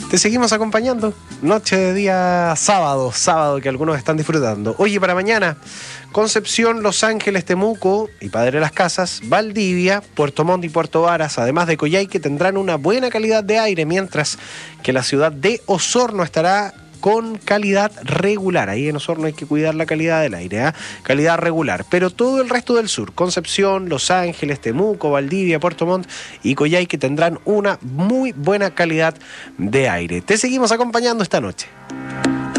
Te seguimos acompañando. Noche de día sábado que algunos están disfrutando. Oye, para mañana, Concepción, Los Ángeles, Temuco y Padre Las Casas, Valdivia, Puerto Montt y Puerto Varas, además de Coyhaique, tendrán una buena calidad de aire, mientras que la ciudad de Osorno estará con calidad regular. Ahí en Osorno hay que cuidar la calidad del aire, ¿eh? Calidad regular. Pero todo el resto del sur, Concepción, Los Ángeles, Temuco, Valdivia, Puerto Montt y Coyhaique tendrán una muy buena calidad de aire. Te seguimos acompañando esta noche.